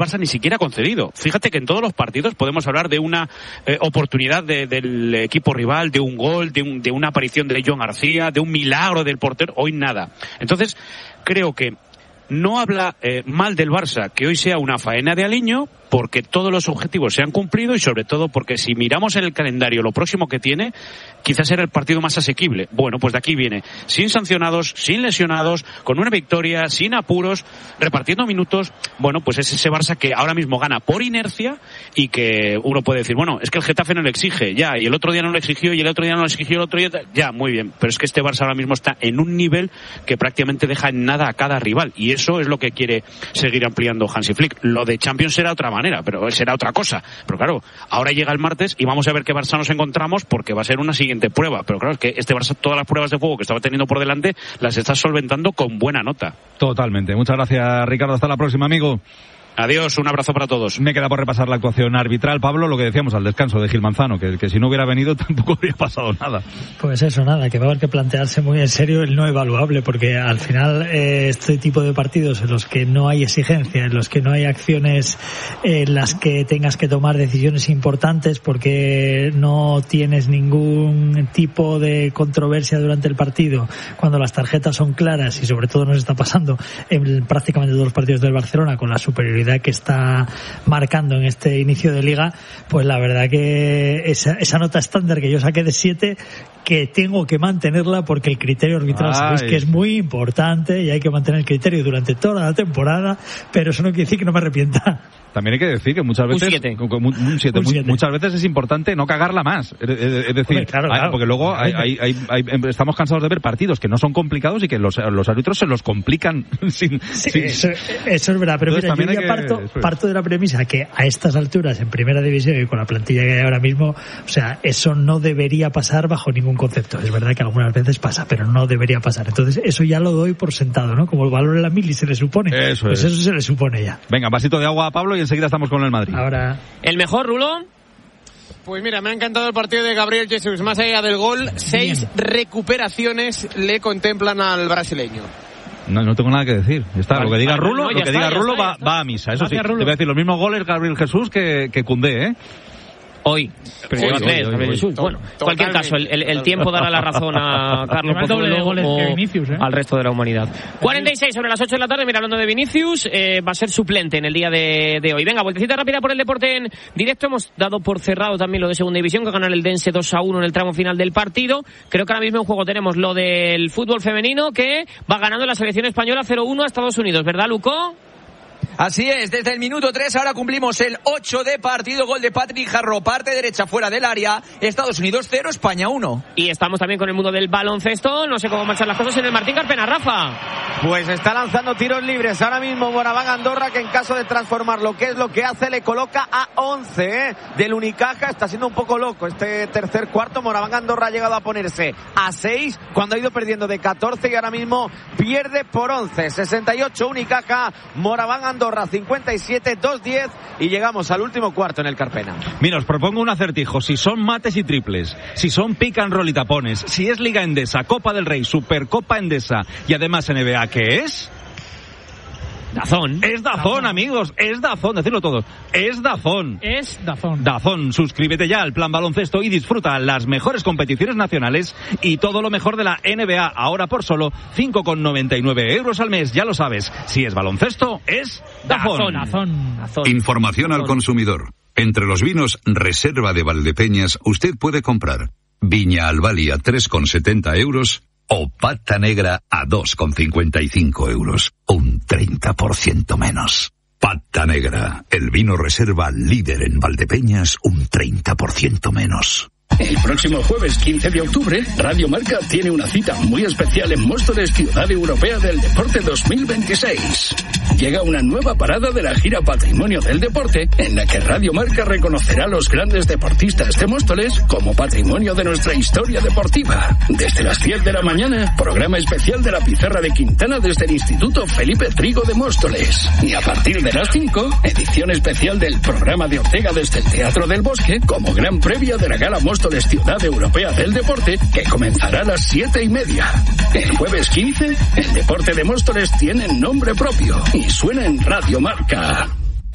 Barça ni siquiera ha concedido. Fíjate que en todos los partidos podemos hablar de una oportunidad del equipo rival, de un gol, de una aparición de John García, de un milagro del portero. Hoy nada. Entonces, creo que no habla mal del Barça que hoy sea una faena de aliño, porque todos los objetivos se han cumplido y sobre todo porque si miramos en el calendario lo próximo que tiene, quizás era el partido más asequible. Bueno, pues de aquí viene, sin sancionados, sin lesionados, con una victoria, sin apuros, repartiendo minutos. Bueno, pues es ese Barça que ahora mismo gana por inercia y que uno puede decir, bueno, es que el Getafe no lo exige, ya, y el otro día no lo exigió, y el otro día no lo exigió, el otro día, ya, muy bien, pero es que este Barça ahora mismo está en un nivel que prácticamente deja en nada a cada rival, y eso es lo que quiere seguir ampliando Hansi Flick. Lo de Champions será otra manera, pero será otra cosa. Pero claro, ahora llega el martes y vamos a ver qué Barça nos encontramos, porque va a ser una siguiente prueba. Pero claro, es que este Barça, todas las pruebas de fuego que estaba teniendo por delante, las está solventando con buena nota. Totalmente. Muchas gracias, Ricardo. Hasta la próxima, amigo. Adiós, un abrazo para todos. Me queda por repasar la actuación arbitral, Pablo, lo que decíamos al descanso de Gil Manzano, que si no hubiera venido tampoco habría pasado nada. Pues eso, nada, que va a haber que plantearse muy en serio el no evaluable, porque al final este tipo de partidos en los que no hay exigencia, en los que no hay acciones en las que tengas que tomar decisiones importantes porque no tienes ningún tipo de controversia durante el partido, cuando las tarjetas son claras, y sobre todo nos está pasando en prácticamente todos los partidos del Barcelona con la superioridad que está marcando en este inicio de liga, pues la verdad que esa nota estándar que yo saqué de 7, que tengo que mantenerla porque el criterio arbitral sabéis que es muy importante y hay que mantener el criterio durante toda la temporada, pero eso no quiere decir que no me arrepienta. También hay que decir que muchas veces un 7. Muchas veces es importante no cagarla más. Es decir, hombre, claro, porque luego estamos cansados de ver partidos que no son complicados y que los árbitros se los complican Eso es verdad, pero mira, yo ya parto de la premisa que a estas alturas en primera división y con la plantilla que hay ahora mismo, o sea, eso no debería pasar bajo ningún concepto. Es verdad que algunas veces pasa, pero no debería pasar. Entonces eso ya lo doy por sentado, ¿no? Como el valor en la mili se le supone, eso se le supone ya. Venga, vasito de agua a Pablo y enseguida estamos con el Madrid. Ahora, ¿el mejor, Rulo? Pues mira, me ha encantado el partido de Gabriel Jesús. Más allá del gol, 6 recuperaciones le contemplan al brasileño. No tengo nada que decir. Lo que diga Rulo, va a misa. Eso sí, te voy a decir los mismos goles Gabriel Jesús que Koundé, ¿eh? Hoy. Pero lleva 3, bueno, en cualquier caso, el tiempo dará la razón a Carlos Pozuelo o al resto de la humanidad. 46 sobre las 8 de la tarde. Mira, hablando de Vinicius, va a ser suplente en el día de hoy. Venga, vueltecita rápida por el deporte en directo. Hemos dado por cerrado también lo de segunda división, que gana el Dense 2-1 en el tramo final del partido. Creo que ahora mismo en juego tenemos lo del fútbol femenino, que va ganando la selección española 0-1 a Estados Unidos, ¿verdad, Luco? Así es, desde el minuto 3 ahora cumplimos el 8 de partido, gol de Patrick Jarro, parte derecha fuera del área, Estados Unidos 0, España 1. Y estamos también con el mundo del baloncesto, no sé cómo marchan las cosas en el Martín Carpena, Rafa. Pues está lanzando tiros libres ahora mismo Moraván Andorra, que en caso de transformar lo que es lo que hace, le coloca a 11 del Unicaja. Está siendo un poco loco este tercer cuarto. Moraván Andorra ha llegado a ponerse a 6 cuando ha ido perdiendo de 14 y ahora mismo pierde por 11. 68 Unicaja, Moraván Andorra 57, 2-10 y llegamos al último cuarto en el Carpena. Mira, os propongo un acertijo. Si son mates y triples, si son pick and roll y tapones, si es Liga Endesa, Copa del Rey, Supercopa Endesa y además NBA, ¿qué es? Dazón. Es Dazón, amigos. Es Dazón, decirlo todo. Es Dazón. Es Dazón. Dazón, suscríbete ya al Plan Baloncesto y disfruta las mejores competiciones nacionales y todo lo mejor de la NBA. Ahora por solo 5,99 euros al mes. Ya lo sabes. Si es baloncesto, es Dazón. Dazón. Información al consumidor. Entre los vinos Reserva de Valdepeñas, usted puede comprar Viña Albali a 3,70 euros o Pata Negra a 2,55 euros. Un 30% menos. Pata Negra, el vino reserva líder en Valdepeñas, un 30% menos. El próximo jueves 15 de octubre, Radio Marca tiene una cita muy especial en Móstoles, Ciudad Europea del Deporte 2026. Llega una nueva parada de la gira Patrimonio del Deporte, en la que Radio Marca reconocerá a los grandes deportistas de Móstoles como patrimonio de nuestra historia deportiva. Desde las 10 de la mañana, programa especial de la Pizarra de Quintana desde el Instituto Felipe Trigo de Móstoles. Y a partir de las 5, edición especial del programa de Ortega desde el Teatro del Bosque, como gran previa de la Gala Móstoles Ciudad Europea del Deporte, que comenzará a las 7:30. El jueves 15, el deporte de Móstoles tiene nombre propio y suena en Radio Marca.